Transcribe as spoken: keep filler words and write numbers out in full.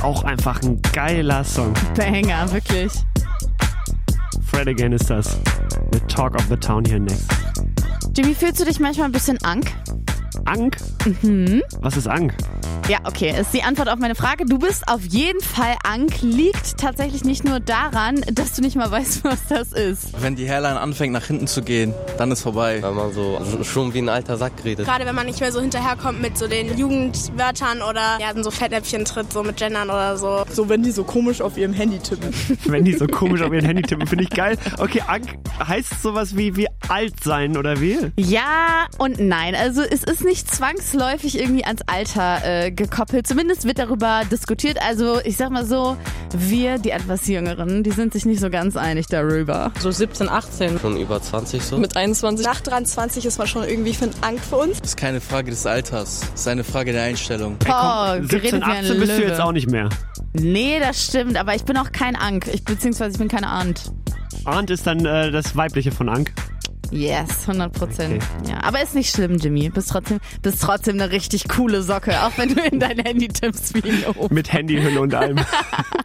auch einfach ein geiler Song. Banger, wirklich. Fred Again ist das. The Talk of the Town hier next. Jimmy, fühlst du dich manchmal ein bisschen Ank? Ank? Mhm. Was ist Ank? Ja, okay, ist die Antwort auf meine Frage. Du bist auf jeden Fall Ank. Liegt tatsächlich nicht nur daran, dass du nicht mal weißt, was das ist. Wenn die Hairline anfängt nach hinten zu gehen, dann ist vorbei. Wenn man so schon wie ein alter Sack redet. Gerade wenn man nicht mehr so hinterherkommt mit so den Jugendwörtern oder ja, so Fettnäpfchen tritt, so mit Gendern oder so. So, wenn die so komisch auf ihrem Handy tippen. Wenn die so komisch auf ihrem Handy tippen, finde ich geil. Okay, Ank heißt sowas wie, wie alt sein oder wie? Ja und nein. Also es ist nicht zwangsläufig irgendwie ans Alter äh, gekoppelt. Zumindest wird darüber diskutiert. Also ich sag mal so, wir, die etwas Jüngeren, die sind sich nicht so ganz einig darüber. So siebzehn, achtzehn. Schon über zwanzig so. Mit einundzwanzig. Nach dreiundzwanzig ist man schon irgendwie, ich finde, Angst für uns. Das ist keine Frage des Alters, das ist eine Frage der Einstellung. Boah, siebzehn, geredet wie ein achtzehn bist du Löwe. jetzt auch nicht mehr. Nee, das stimmt, aber ich bin auch kein Ank. Ich, beziehungsweise ich bin keine Ant. Ant ist dann äh, das Weibliche von Ank. Yes, hundert Prozent. Okay. Ja, aber ist nicht schlimm, Jimmy. Bist trotzdem, bist trotzdem eine richtig coole Socke, auch wenn du in dein Handy tippst wie ein Opa. Mit Handyhülle und allem.